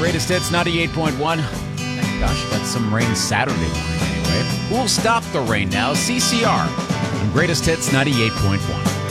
Greatest Hits 98.1. Thank gosh, got some rain Saturday morning anyway. Who'll stop the rain now? CCR on Greatest Hits 98.1.